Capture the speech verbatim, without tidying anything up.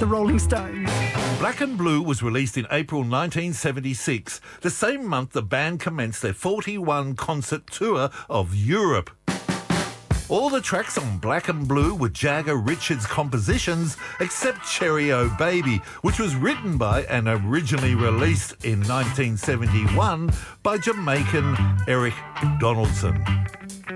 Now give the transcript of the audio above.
the Rolling Stones. Black and Blue was released in April nineteen seventy-six, the same month the band commenced their forty-one concert tour of Europe. All the tracks on Black and Blue were Jagger Richards compositions, except Cherry O Baby, which was written by and originally released in nineteen seventy-one by Jamaican Eric Donaldson.